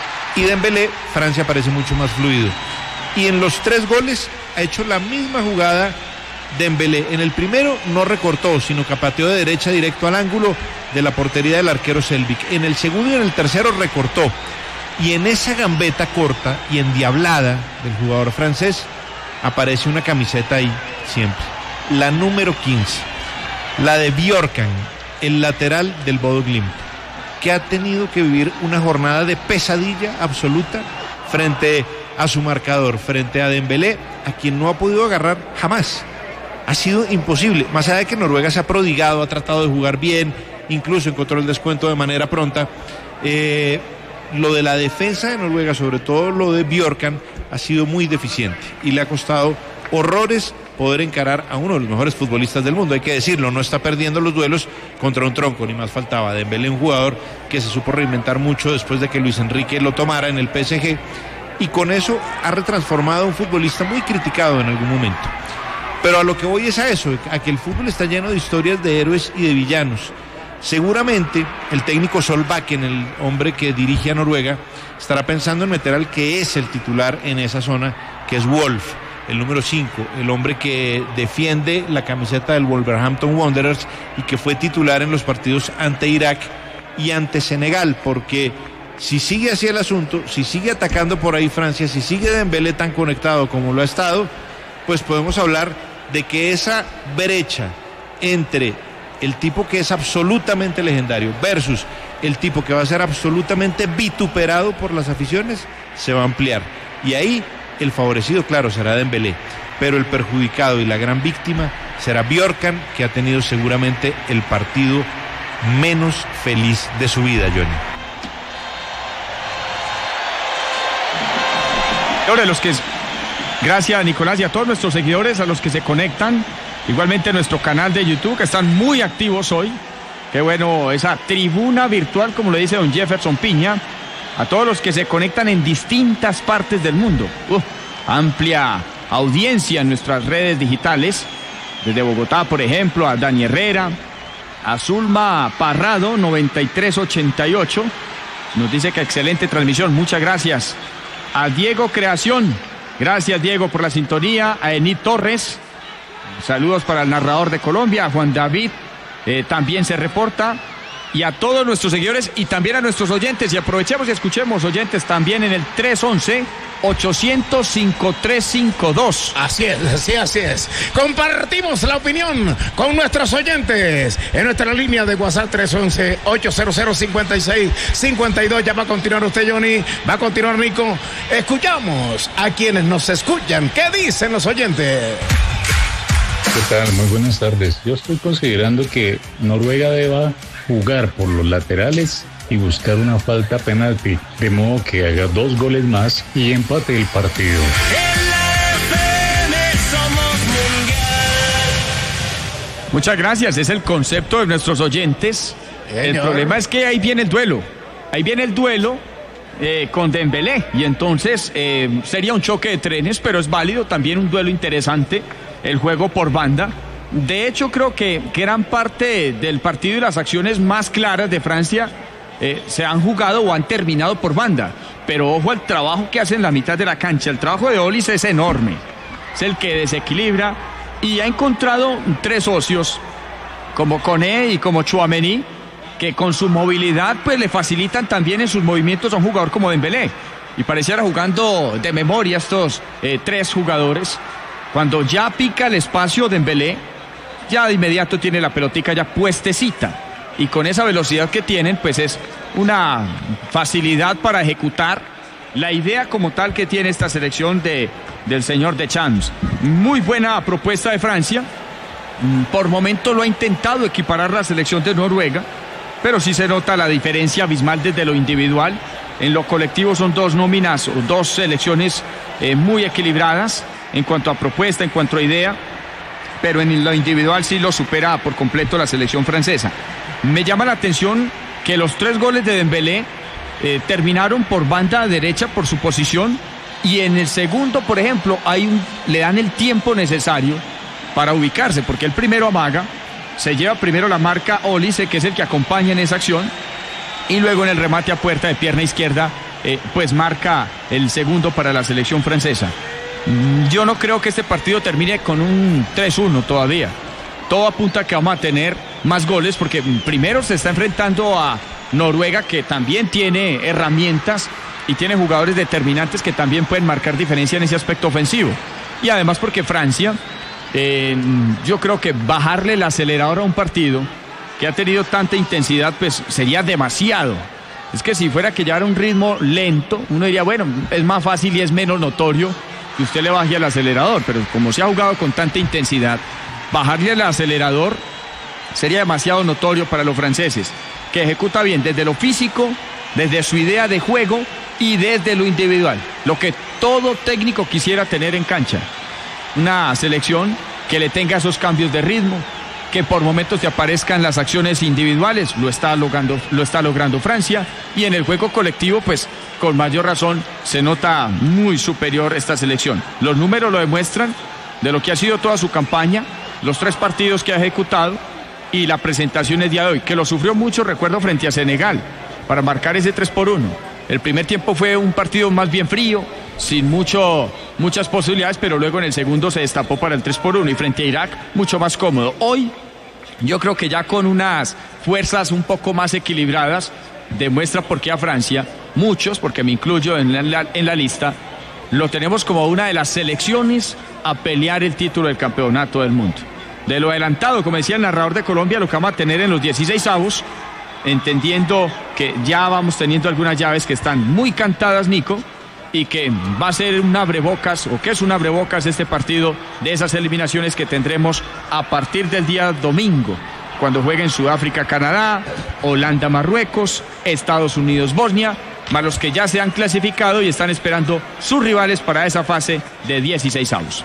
y Dembélé, Francia parece mucho más fluido. Y en los tres goles ha hecho la misma jugada Dembélé. En el primero no recortó, sino que pateó de derecha directo al ángulo de la portería del arquero Selvic. En el segundo y en el tercero recortó. Y en esa gambeta corta y endiablada del jugador francés aparece una camiseta ahí siempre, la número quince, la de Bjorkan, el lateral del Bodo Glimt, que ha tenido que vivir una jornada de pesadilla absoluta frente a su marcador, frente a Dembélé, a quien no ha podido agarrar jamás. Ha sido imposible, más allá de que Noruega se ha prodigado, ha tratado de jugar bien, incluso encontró el descuento de manera pronta. Eh, lo de la defensa de Noruega, sobre todo lo de Bjorkan, ha sido muy deficiente y le ha costado horrores poder encarar a uno de los mejores futbolistas del mundo. Hay que decirlo, no está perdiendo los duelos contra un tronco, ni más faltaba. Dembélé, un jugador que se supo reinventar mucho después de que Luis Enrique lo tomara en el P S G, y con eso ha retransformado a un futbolista muy criticado en algún momento. Pero a lo que voy es a eso, a que el fútbol está lleno de historias de héroes y de villanos. Seguramente el técnico Solbakken, el hombre que dirige a Noruega, estará pensando en meter al que es el titular en esa zona, que es Wolf, el número cinco, el hombre que defiende la camiseta del Wolverhampton Wanderers y que fue titular en los partidos ante Irak y ante Senegal, porque si sigue así el asunto, si sigue atacando por ahí Francia, si sigue Dembélé tan conectado como lo ha estado, pues podemos hablar de que esa brecha entre el tipo que es absolutamente legendario versus el tipo que va a ser absolutamente vituperado por las aficiones se va a ampliar, y ahí el favorecido, claro, será Dembélé, pero el perjudicado y la gran víctima será Bjorkan, que ha tenido seguramente el partido menos feliz de su vida, Johnny. Ahora los que gracias, Nicolás, y a todos nuestros seguidores, a los que se conectan, igualmente en nuestro canal de YouTube, que están muy activos hoy. Qué bueno, esa tribuna virtual, como le dice don Jefferson Piña, a todos los que se conectan en distintas partes del mundo. Uh, amplia audiencia en nuestras redes digitales, desde Bogotá, por ejemplo, a Dani Herrera, a Zulma Parrado, noventa y tres ochenta y ocho, nos dice que excelente transmisión, muchas gracias. A Diego Creación, gracias Diego por la sintonía. A Enid Torres, saludos para el narrador de Colombia. A Juan David eh, también se reporta, y a todos nuestros seguidores y también a nuestros oyentes, y aprovechemos y escuchemos oyentes también en el tres once ochocientos cincuenta y tres cincuenta y dos. Así es, así, así es. Compartimos la opinión con nuestros oyentes en nuestra línea de WhatsApp tres once ochocientos cincuenta y seis cincuenta y dos. Ya va a continuar usted, Johnny, va a continuar Nico. Escuchamos a quienes nos escuchan. ¿Qué dicen los oyentes? ¿Qué tal? Muy buenas tardes. Yo estoy considerando que Noruega deba jugar por los laterales y buscar una falta penalti, de modo que haga dos goles más y empate el partido. Muchas gracias, es el concepto de nuestros oyentes. Señor. El problema es que ahí viene el duelo, ahí viene el duelo eh, con Dembélé, y entonces eh, sería un choque de trenes, pero es válido, también un duelo interesante, el juego por banda. De hecho, creo que gran parte del partido y las acciones más claras de Francia eh, se han jugado o han terminado por banda. Pero ojo al trabajo que hace en la mitad de la cancha. El trabajo de Olis es enorme. Es el que desequilibra y ha encontrado tres socios como Koné y como Tchouaméni, que con su movilidad pues le facilitan también en sus movimientos a un jugador como Dembélé. Y pareciera jugando de memoria estos eh, tres jugadores. Cuando ya pica el espacio Dembélé, ya de inmediato tiene la pelotica ya puestecita, y con esa velocidad que tienen pues es una facilidad para ejecutar la idea como tal que tiene esta selección de, del señor Deschamps. Muy buena propuesta de Francia, por momento lo ha intentado equiparar la selección de Noruega, pero sí se nota la diferencia abismal desde lo individual. En lo colectivo son dos nóminas o dos selecciones eh, muy equilibradas en cuanto a propuesta, en cuanto a idea, pero en lo individual sí lo supera por completo la selección francesa. Me llama la atención que los tres goles de Dembélé eh, terminaron por banda derecha por su posición, y en el segundo, por ejemplo, hay un, le dan el tiempo necesario para ubicarse, porque el primero amaga, se lleva primero la marca Olise, que es el que acompaña en esa acción, y luego en el remate a puerta de pierna izquierda, eh, pues marca el segundo para la selección francesa. Yo no creo que este partido termine con un tres uno todavía. Todo apunta a que vamos a tener más goles, porque primero se está enfrentando a Noruega, que también tiene herramientas y tiene jugadores determinantes que también pueden marcar diferencia en ese aspecto ofensivo. Y además porque Francia, eh, yo creo que bajarle el acelerador a un partido que ha tenido tanta intensidad, pues sería demasiado. Es que si fuera que llevara un ritmo lento, uno diría, bueno, es más fácil y es menos notorio que usted le baje al acelerador, pero como se ha jugado con tanta intensidad, bajarle el acelerador sería demasiado notorio para los franceses, que ejecuta bien desde lo físico, desde su idea de juego y desde lo individual, lo que todo técnico quisiera tener en cancha. Una selección que le tenga esos cambios de ritmo, que por momentos te aparezcan las acciones individuales, lo está logrando, lo está logrando Francia, y en el juego colectivo, pues con mayor razón se nota muy superior esta selección. Los números lo demuestran de lo que ha sido toda su campaña, los tres partidos que ha ejecutado y la presentación el día de hoy, que lo sufrió mucho, recuerdo, frente a Senegal, para marcar ese tres por uno. El primer tiempo fue un partido más bien frío, sin mucho, muchas posibilidades, pero luego en el segundo se destapó para el tres por uno y frente a Irak mucho más cómodo. Hoy yo creo que ya con unas fuerzas un poco más equilibradas demuestra por qué a Francia, muchos, porque me incluyo en la, en la lista, lo tenemos como una de las selecciones a pelear el título del campeonato del mundo. De lo adelantado, como decía el narrador de Colombia, lo que vamos a tener en los dieciseisavos, entendiendo que ya vamos teniendo algunas llaves que están muy cantadas, Nico, y que va a ser un abrebocas, o que es un abrebocas este partido de esas eliminaciones que tendremos a partir del día domingo, cuando jueguen Sudáfrica, Canadá, Holanda, Marruecos, Estados Unidos, Bosnia, más los que ya se han clasificado y están esperando sus rivales para esa fase de dieciseisavos.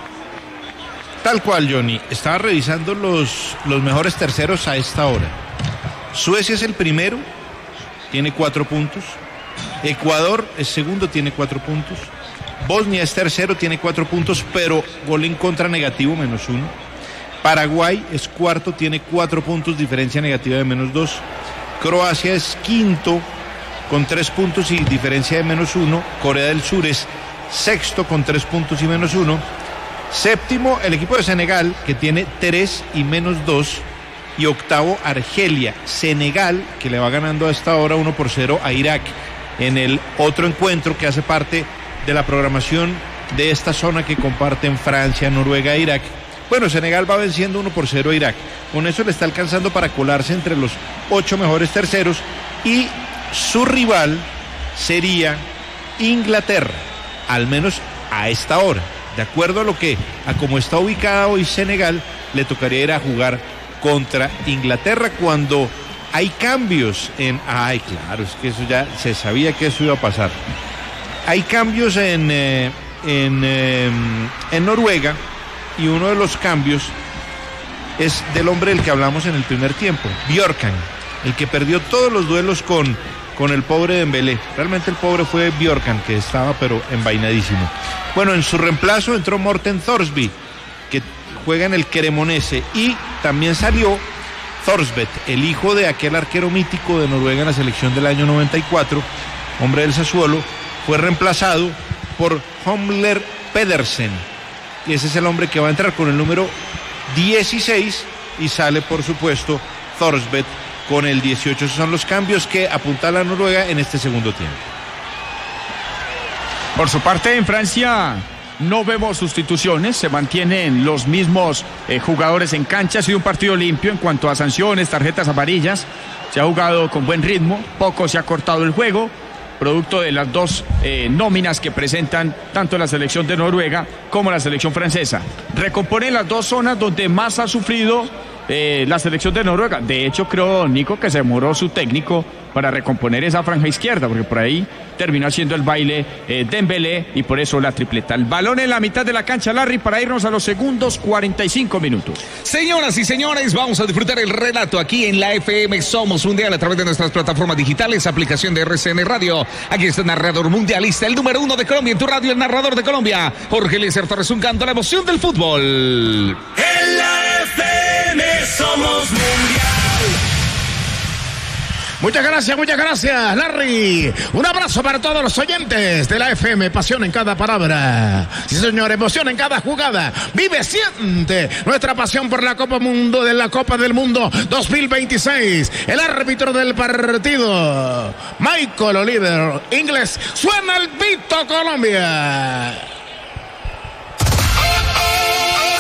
Tal cual, Johnny. Estaba revisando los, los mejores terceros a esta hora. Suecia es el primero, tiene cuatro puntos. Ecuador es segundo, tiene cuatro puntos. Bosnia es tercero, tiene cuatro puntos, pero gol en contra negativo, menos uno. Paraguay es cuarto, tiene cuatro puntos, diferencia negativa de menos dos. Croacia es quinto, con tres puntos y diferencia de menos uno. Corea del Sur es sexto, con tres puntos y menos uno. Séptimo, el equipo de Senegal, que tiene tres y menos dos. Y octavo, Argelia. Senegal, que le va ganando a esta hora uno por cero a Irak, en el otro encuentro que hace parte de la programación de esta zona que comparten Francia, Noruega e Irak. Bueno, Senegal va venciendo uno por cero a Irak. Con eso le está alcanzando para colarse entre los ocho mejores terceros. Y su rival sería Inglaterra, al menos a esta hora. De acuerdo a lo que, a cómo está ubicada hoy Senegal, le tocaría ir a jugar contra Inglaterra cuando hay cambios en... Ay, claro, es que eso ya se sabía que eso iba a pasar. Hay cambios en, eh, en, eh, en Noruega, y uno de los cambios es del hombre del que hablamos en el primer tiempo, Bjorkan, el que perdió todos los duelos con, con el pobre Dembélé. Realmente el pobre fue Bjorkan, que estaba pero envainadísimo. Bueno, en su reemplazo entró Morten Thorsby, que juega en el Cremonese, y también salió Thorsbeth, el hijo de aquel arquero mítico de Noruega en la selección del año noventa y cuatro, hombre del Sassuolo. Fue reemplazado por Homler Pedersen, y ese es el hombre que va a entrar con el número dieciséis, y sale por supuesto Thorsbeth con el dieciocho. Esos son los cambios que apunta la Noruega en este segundo tiempo. Por su parte, en Francia no vemos sustituciones, se mantienen los mismos eh, jugadores en cancha. Ha sido un partido limpio en cuanto a sanciones, tarjetas amarillas. Se ha jugado con buen ritmo, poco se ha cortado el juego, producto de las dos eh, nóminas que presentan tanto la selección de Noruega como la selección francesa. Recomponen las dos zonas donde más ha sufrido eh, la selección de Noruega. De hecho, creo, Nico, que se demoró su técnico para recomponer esa franja izquierda, porque por ahí terminó haciendo el baile eh, Dembélé, y por eso la tripleta. El balón en la mitad de la cancha, Larry, para irnos a los segundos cuarenta y cinco minutos. Señoras y señores, vamos a disfrutar el relato aquí en la F M Somos Mundial a través de nuestras plataformas digitales, aplicación de R C N Radio. Aquí está el narrador mundialista, el número uno de Colombia en tu radio, el narrador de Colombia, Jorge Eliezer Torres, un canto a la emoción del fútbol. En la F M Somos Mundial. Muchas gracias, muchas gracias, Larry. Un abrazo para todos los oyentes de la F M. Pasión en cada palabra. Sí, señor, emoción en cada jugada. Vive, siente nuestra pasión por la Copa Mundo, de la Copa del Mundo dos mil veintiséis. El árbitro del partido, Michael Oliver, inglés. Suena el pito, Colombia.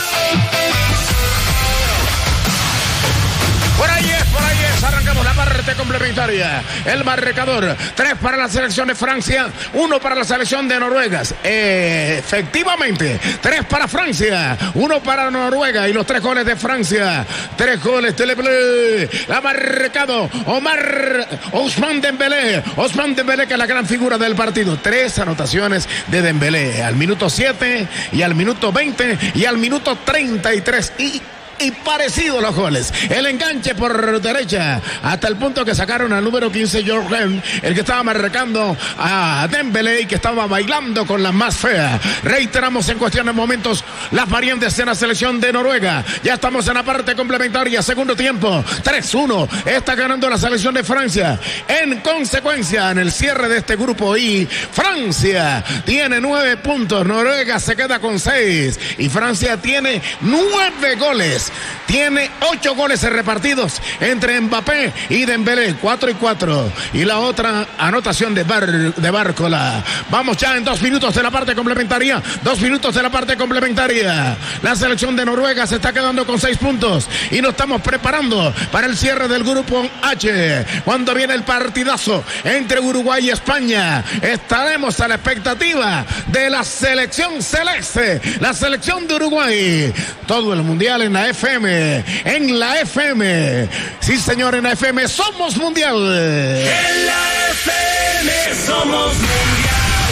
Por ahí es, por ahí es. Arrancamos la parte complementaria. El marcador, tres para la selección de Francia, uno para la selección de Noruega. Eh, efectivamente, tres para Francia, uno para Noruega y los tres goles de Francia. Tres goles, Teleplay. Ha marcado Omar Ousmane Dembélé. Ousmane Dembélé, que es la gran figura del partido. Tres anotaciones de Dembélé al minuto siete y al minuto veinte y al minuto treinta y tres. Y Y parecidos los goles. El enganche por derecha hasta el punto que sacaron al número quince, Jorgen, el que estaba marcando a Dembélé y que estaba bailando con la más fea. Reiteramos en cuestión de momentos las variantes en la selección de Noruega. Ya estamos en la parte complementaria, segundo tiempo. tres uno. Está ganando la selección de Francia. En consecuencia, en el cierre de este grupo I, Francia tiene nueve puntos. Noruega se queda con seis. Y Francia tiene nueve goles. Tiene ocho goles repartidos entre Mbappé y Dembélé, cuatro y cuatro. Y la otra anotación de, Bar, de Bárcola. Vamos ya en dos minutos de la parte complementaria. Dos minutos de la parte complementaria. La selección de Noruega se está quedando con seis puntos. Y nos estamos preparando para el cierre del grupo H. Cuando viene el partidazo entre Uruguay y España, estaremos a la expectativa de la selección celeste. La selección de Uruguay. Todo el mundial en la F M, en la F M. Sí, señor, en la F M somos mundial. En la F M somos mundial.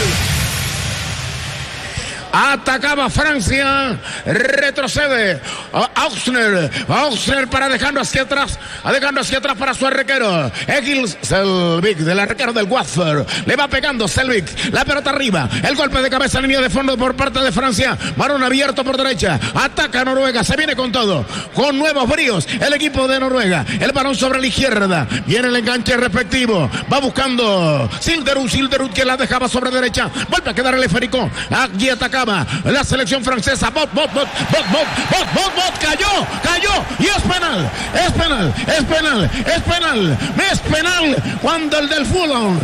Atacaba Francia, retrocede Ausner, Ausner para dejando hacia atrás, dejando hacia atrás para su arquero, Egil Selvik, del arquero del Watford, le va pegando Selvik, la pelota arriba, el golpe de cabeza, línea de fondo por parte de Francia, balón abierto por derecha, ataca Noruega, se viene con todo, con nuevos bríos, el equipo de Noruega, el balón sobre la izquierda, viene el enganche respectivo, va buscando Silderud, Silderud que la dejaba sobre derecha, vuelve a quedar el esférico, allí atacaba la selección francesa. Bot, bot, bot, bot, bot, bot, bot, bot, cayó, cayó y es penal, es penal, es penal, es penal, es penal cuando el del Fulham,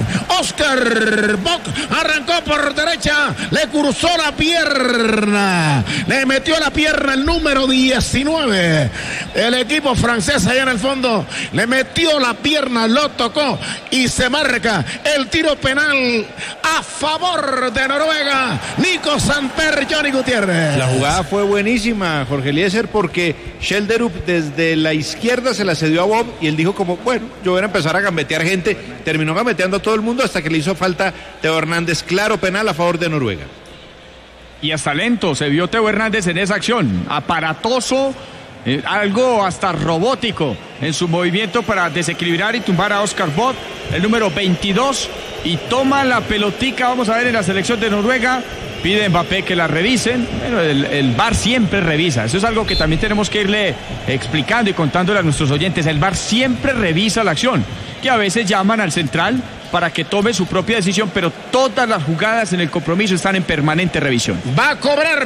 Oscar Bot, arrancó por derecha, le cruzó la pierna, le metió la pierna el número diecinueve, el equipo francés allá en el fondo, le metió la pierna, lo tocó y se marca el tiro penal a favor de Noruega. Nico Santos, Johnny Gutiérrez. La jugada fue buenísima, Jorge Eliezer, porque Schelderup desde la izquierda se la cedió a Bob y él dijo como, bueno, yo voy a empezar a gambetear gente. Terminó gambeteando a todo el mundo hasta que le hizo falta Teo Hernández. Claro penal a favor de Noruega. Y hasta lento se vio Teo Hernández en esa acción. Aparatoso, eh, algo hasta robótico en su movimiento para desequilibrar y tumbar a Oscar Bot, el número veintidós, y toma la pelotica. Vamos a ver en la selección de Noruega. Pide Mbappé que la revisen. Bueno, el, el V A R siempre revisa. Eso es algo que también tenemos que irle explicando y contándole a nuestros oyentes. El V A R siempre revisa la acción, que a veces llaman al central para que tome su propia decisión, pero todas las jugadas en el compromiso están en permanente revisión. Va a cobrar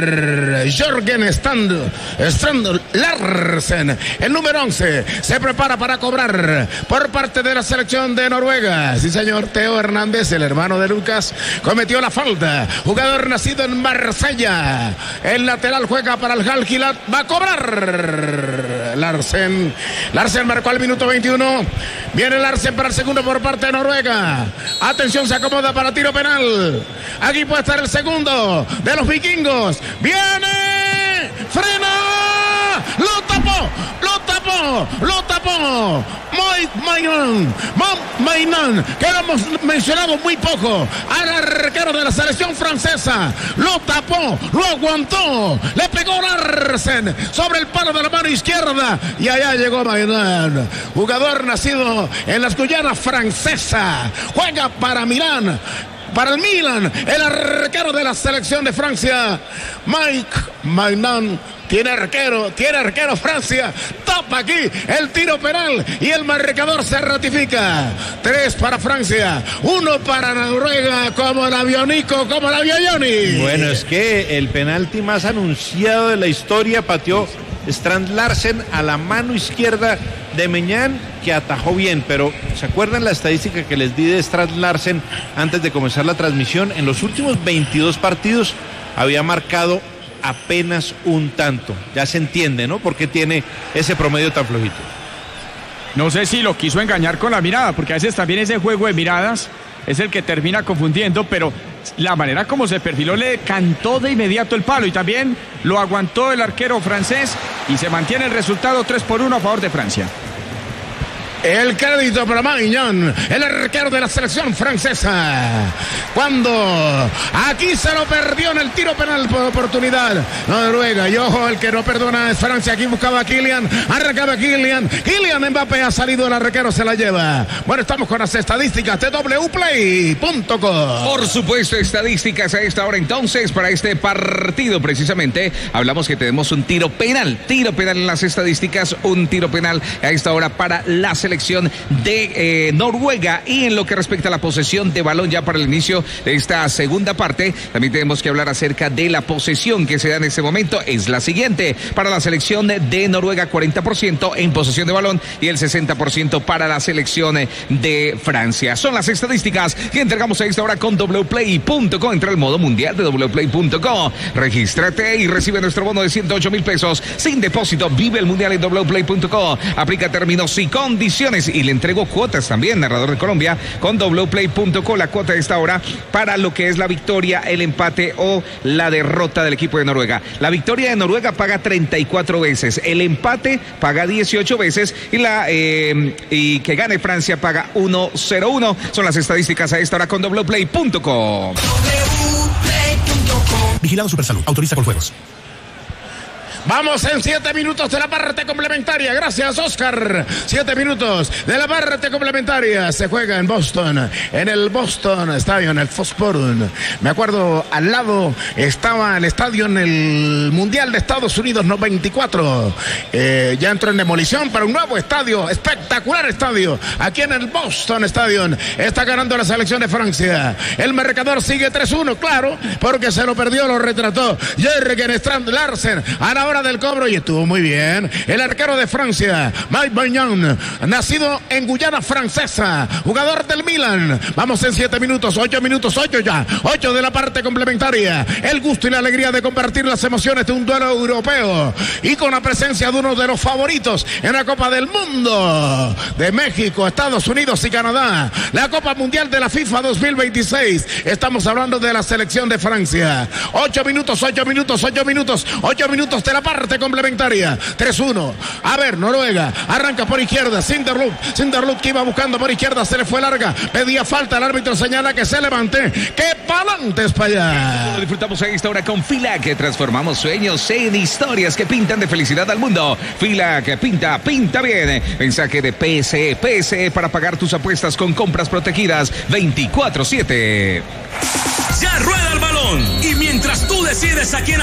Jorgen Strand, Strand Larsen, el número once, se prepara para cobrar por parte de la selección de Noruega. Sí, señor, Teo Hernández, el hermano de Lucas, cometió la falta. Jugador nacido en Marsella. El lateral juega para el Al Hilal. Va a cobrar Larsen. Larsen marcó al minuto veintiuno. Viene Larsen para el segundo por parte de Noruega. Atención, se acomoda para tiro penal. Aquí puede estar el segundo de los vikingos. Viene, frena, lo tapó, lo tapó, lo tapó. Mainan, Mainan, que lo hemos mencionado muy poco. Al arquero de la selección francesa, lo tapó, lo aguantó, le pegó Larsen sobre el palo de la mano izquierda y allá llegó Mainan, jugador nacido en las Guyanas francesa, juega para Milán. Para el Milan, el arquero de la selección de Francia, Mike Mainan. Tiene arquero, tiene arquero Francia. Tapa aquí el tiro penal y el marcador se ratifica. Tres para Francia, uno para Noruega, como el avionico, como el avioni. Bueno, es que el penalti más anunciado de la historia pateó Strand Larsen a la mano izquierda de Meñán, que atajó bien, pero ¿se acuerdan la estadística que les di de Strand Larsen antes de comenzar la transmisión? En los últimos veintidós partidos había marcado apenas un tanto. Ya se entiende, ¿no? ¿Por qué tiene ese promedio tan flojito? No sé si lo quiso engañar con la mirada, porque a veces también ese juego de miradas es el que termina confundiendo, pero la manera como se perfiló le cantó de inmediato el palo y también lo aguantó el arquero francés y se mantiene el resultado tres por uno a favor de Francia. El crédito para Maignan, el arquero de la selección francesa. Cuando aquí se lo perdió en el tiro penal por oportunidad Noruega. Y ojo, el que no perdona es Francia. Aquí buscaba a Kylian, arrancaba a Kylian. Kylian Mbappé ha salido, el arquero se la lleva. Bueno, estamos con las estadísticas de w play punto com. Por supuesto, estadísticas a esta hora entonces para este partido precisamente. Hablamos que tenemos un tiro penal, tiro penal en las estadísticas, un tiro penal a esta hora para la selección selección de eh, Noruega. Y en lo que respecta a la posesión de balón ya para el inicio de esta segunda parte, también tenemos que hablar acerca de la posesión que se da en este momento. Es la siguiente: para la selección de Noruega, cuarenta por ciento en posesión de balón y el sesenta por ciento para la selección de Francia. Son las estadísticas que entregamos a esta hora con w play punto com. Entra al modo mundial de w play punto com. Regístrate y recibe nuestro bono de ciento ocho mil pesos sin depósito. Vive el mundial en w play punto com. Aplica términos y condiciones y le entrego cuotas también, narrador de Colombia, con w play punto com. La cuota de esta hora para lo que es la victoria, el empate o la derrota del equipo de Noruega. La victoria de Noruega paga treinta y cuatro veces, el empate paga dieciocho veces y la eh, y que gane Francia paga uno cero uno. Son las estadísticas a esta hora con w play punto com. Vigilado Supersalud. Autoriza con juegos. Vamos en siete minutos de la parte complementaria. Gracias, Oscar. Siete minutos de la parte complementaria. Se juega en Boston, en el Boston Stadium, el Foxborough. Me acuerdo, al lado estaba el estadio en el Mundial de Estados Unidos noventa y cuatro. Eh, ya entró en demolición para un nuevo estadio, espectacular estadio. Aquí en el Boston Stadium está ganando la selección de Francia. El marcador sigue tres uno, claro, porque se lo perdió, lo retrató Jørgen Strand Larsen a la hora del cobro y estuvo muy bien. El arquero de Francia, Mike Maignan, nacido en Guyana Francesa, jugador del Milan. Vamos en siete minutos, ocho minutos, ocho ya, ocho de la parte complementaria. El gusto y la alegría de compartir las emociones de un duelo europeo y con la presencia de uno de los favoritos en la Copa del Mundo de México, Estados Unidos y Canadá, la Copa Mundial de la FIFA dos mil veintiséis. Estamos hablando de la selección de Francia. Ocho minutos, ocho minutos, ocho minutos, ocho minutos de la parte complementaria. tres uno. A ver, Noruega arranca por izquierda. Sinderlut, Sinderlut que iba buscando por izquierda, se le fue larga, pedía falta, el árbitro señala que se levante, que pa'lantes para allá. Lo disfrutamos a esta hora con Filac, que transformamos sueños en historias que pintan de felicidad al mundo. Filac pinta, pinta bien. Mensaje de P S E, P S E para pagar tus apuestas con compras protegidas veinticuatro siete. Ya rueda el balón y mientras tú decides a quién